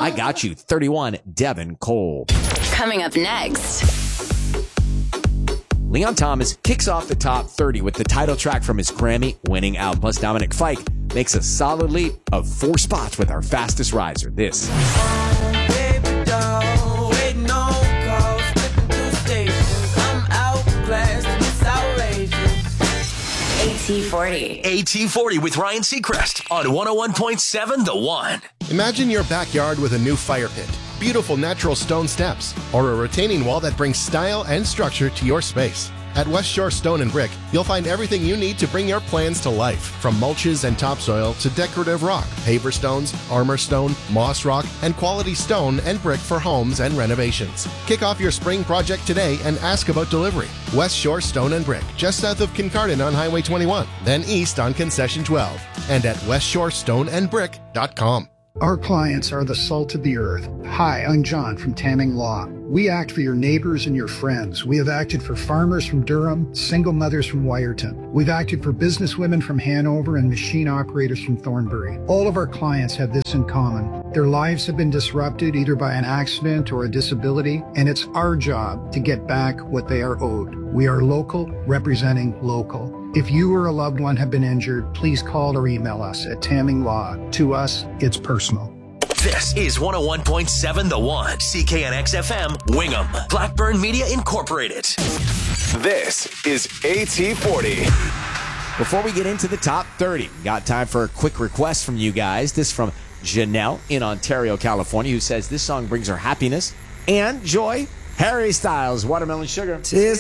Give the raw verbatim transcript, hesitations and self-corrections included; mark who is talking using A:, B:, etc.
A: I Got You, thirty-one, Devin Cole.
B: Coming up next.
A: Leon Thomas kicks off the top thirty with the title track from his Grammy-winning album. Plus, Dominic Fike makes a solid leap of four spots with our fastest riser. This.
B: A T forty.
C: A T forty with Ryan Seacrest on one oh one point seven The One.
D: Imagine your backyard with a new fire pit, beautiful natural stone steps, or a retaining wall that brings style and structure to your space. At West Shore Stone and Brick, you'll find everything you need to bring your plans to life, from mulches and topsoil to decorative rock, paver stones, armor stone, moss rock, and quality stone and brick for homes and renovations. Kick off your spring project today and ask about delivery. West Shore Stone and Brick, just south of Kincardine on Highway twenty-one, then east on Concession twelve, and at west shore stone and brick dot com.
E: Our clients are the salt of the earth. Hi, I'm John from Tamming Law. We act for your neighbors and your friends. We have acted for farmers from Durham, single mothers from Wyerton. We've acted for businesswomen from Hanover and machine operators from Thornbury. All of our clients have this in common. Their lives have been disrupted either by an accident or a disability, and it's our job to get back what they are owed. We are local, representing local. If you or a loved one have been injured, please call or email us at Tamming Law. To us, it's personal.
C: This is one oh one point seven The One, C K N X F M, Wingham, Blackburn Media Incorporated.
F: This is A T forty.
A: Before we get into the top thirty, we got time for a quick request from you guys. This from Janelle in Ontario, California, who says this song brings her happiness and joy. Harry Styles, Watermelon Sugar.
G: Tis